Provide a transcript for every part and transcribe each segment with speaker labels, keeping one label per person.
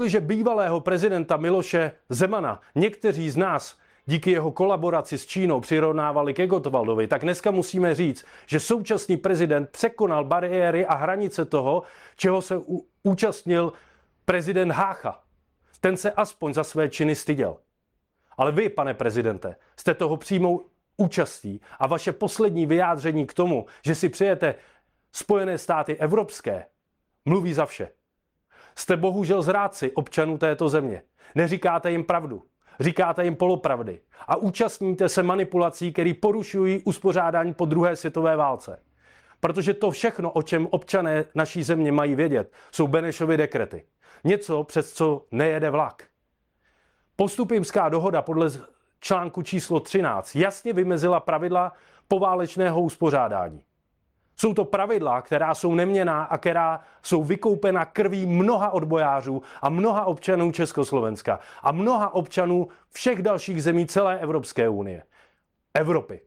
Speaker 1: že bývalého prezidenta Miloše Zemana někteří z nás díky jeho kolaboraci s Čínou přirovnávali ke Gottwaldovi, tak dneska musíme říct, že současný prezident překonal bariéry a hranice toho, čeho se účastnil prezident Hácha. Ten se aspoň za své činy styděl. Ale vy, pane prezidente, jste toho přímou účastí a vaše poslední vyjádření k tomu, že si přejete Spojené státy evropské, mluví za vše. Jste bohužel zrádci občanů této země. Neříkáte jim pravdu, říkáte jim polopravdy a účastníte se manipulací, které porušují uspořádání po druhé světové válce. Protože to všechno, o čem občané naší země mají vědět, jsou Benešovy dekrety. Něco, přes co nejede vlak. Postupimská dohoda podle článku číslo 13 jasně vymezila pravidla poválečného uspořádání. Jsou to pravidla, která jsou neměnná a která jsou vykoupena krví mnoha odbojářů a mnoha občanů Československa a mnoha občanů všech dalších zemí celé Evropské unie. Evropy.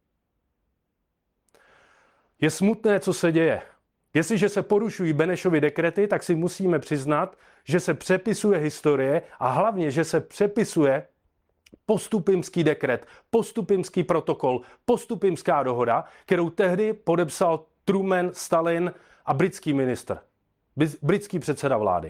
Speaker 1: Je smutné, co se děje. Jestliže se porušují Benešovy dekrety, tak si musíme přiznat, že se přepisuje historie a hlavně, že se přepisuje Postupimský dekret, Postupimský protokol, Postupimská dohoda, kterou tehdy podepsal Truman, Stalin a britský ministr, britský předseda vlády.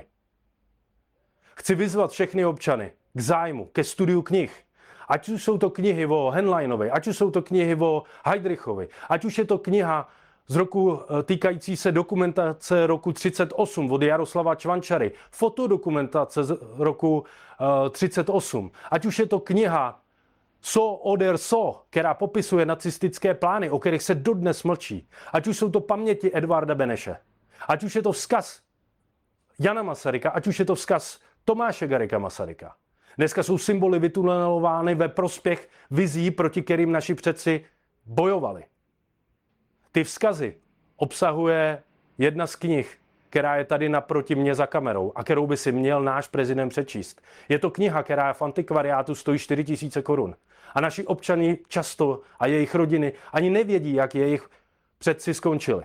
Speaker 1: Chci vyzvat všechny občany k zájmu, ke studiu knih. Ať už jsou to knihy o Henleinovi, ať už jsou to knihy o Heydrichovi, ať už je to kniha z roku týkající se dokumentace roku 38 od Jaroslava Čvančary, fotodokumentace z roku 38, ať už je to kniha So oder so, která popisuje nacistické plány, o kterých se dodnes mlčí, ať už jsou to paměti Edvarda Beneše, ať už je to vzkaz Jana Masaryka, ať už je to vzkaz Tomáše Garrigua Masaryka. Dneska jsou symboly vytunelovány ve prospěch vizí, proti kterým naši předci bojovali. Ty vzkazy obsahuje jedna z knih, která je tady naproti mě za kamerou a kterou by si měl náš prezident přečíst. Je to kniha, která v antikvariátu stojí 4 000 korun. A naši občany často a jejich rodiny ani nevědí, jak jejich předci skončili.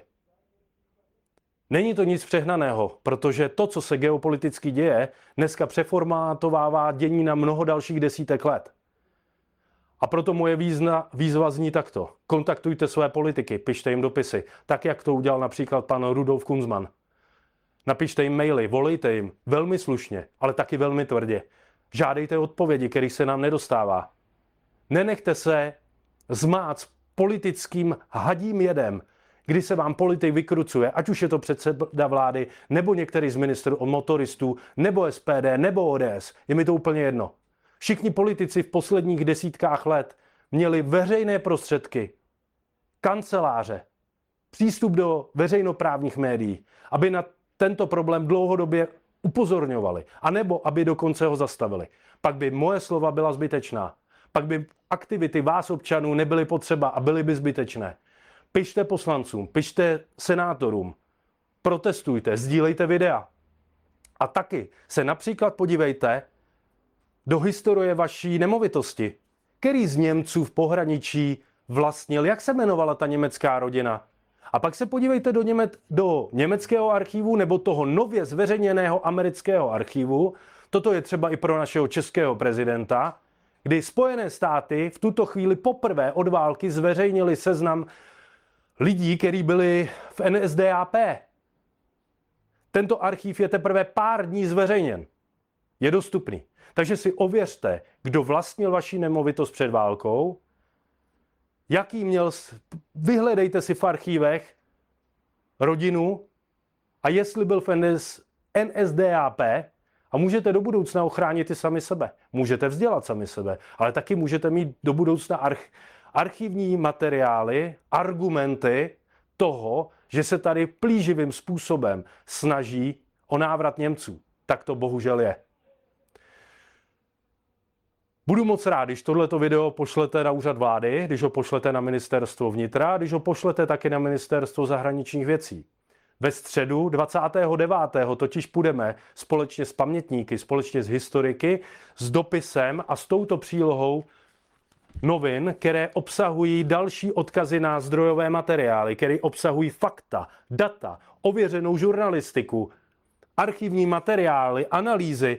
Speaker 1: Není to nic přehnaného, protože to, co se geopoliticky děje, dneska přeformátovává dění na mnoho dalších desítek let. A proto moje výzva zní takto. Kontaktujte své politiky, pište jim dopisy, tak jak to udělal například pan Rudolf Kunzman. Napište jim maily, volejte jim velmi slušně, ale taky velmi tvrdě. Žádejte odpovědi, kterých se nám nedostává. Nenechte se zmát politickým hadím jedem, kdy se vám politik vykrucuje, ať už je to předseda vlády, nebo některý z ministrů motoristů, nebo SPD, nebo ODS. Je mi to úplně jedno. Všichni politici v posledních desítkách let měli veřejné prostředky, kanceláře, přístup do veřejnoprávních médií, aby na tento problém dlouhodobě upozorňovali, anebo aby dokonce ho zastavili. Pak by moje slova byla zbytečná. Pak by aktivity vás občanů nebyly potřeba a byly by zbytečné. Pište poslancům, pište senátorům, protestujte, sdílejte videa. A taky se například podívejte do historie vaší nemovitosti. Který z Němců v pohraničí vlastnil, jak se jmenovala ta německá rodina? A pak se podívejte do německého archivu nebo toho nově zveřejněného amerického archivu. Toto je třeba i pro našeho českého prezidenta, kdy Spojené státy v tuto chvíli poprvé od války zveřejnili seznam lidí, kteří byli v NSDAP. Tento archiv je teprve pár dní zveřejněn. Je dostupný. Takže si ověřte, kdo vlastnil vaši nemovitost před válkou, jaký měl, vyhledejte si v archívech rodinu a jestli byl v NSDAP a můžete do budoucna ochránit i sami sebe. Můžete vzdělat sami sebe, ale taky můžete mít do budoucna archivní materiály, argumenty toho, že se tady plíživým způsobem snaží o návrat Němců. Tak to bohužel je. Budu moc rád, když tohleto video pošlete na úřad vlády, když ho pošlete na ministerstvo vnitra, když ho pošlete taky na ministerstvo zahraničních věcí. Ve středu 29. totiž půjdeme společně s pamětníky, společně s historiky, s dopisem a s touto přílohou novin, které obsahují další odkazy na zdrojové materiály, které obsahují fakta, data, ověřenou žurnalistiku, archivní materiály, analýzy